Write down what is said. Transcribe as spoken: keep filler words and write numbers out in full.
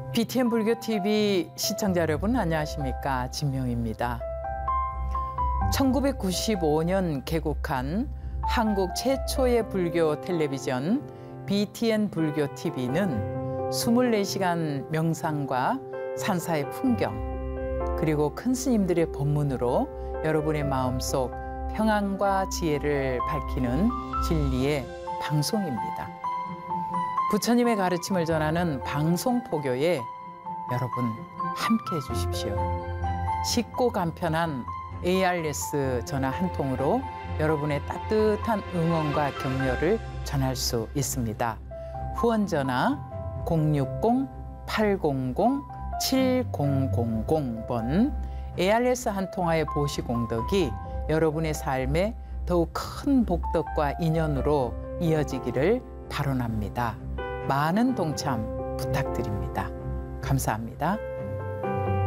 비티엔 불교티비 시청자 여러분 안녕하십니까? 진명입니다. 천구백구십오 년 개국한 한국 최초의 불교 텔레비전 비티엔 불교티비는 이십사 시간 명상과 산사의 풍경 그리고 큰 스님들의 법문으로 여러분의 마음속 평안과 지혜를 밝히는 진리의 방송입니다. 부처님의 가르침을 전하는 방송포교에 여러분 함께해 주십시오. 쉽고 간편한 에이알에스 전화 한 통으로 여러분의 따뜻한 응원과 격려를 전할 수 있습니다. 후원 전화 공육공 팔공공 칠공공공 번 에이알에스 한 통화의 보시공덕이 여러분의 삶에 더욱 큰 복덕과 인연으로 이어지기를 발언합니다. 많은 동참 부탁드립니다. 감사합니다.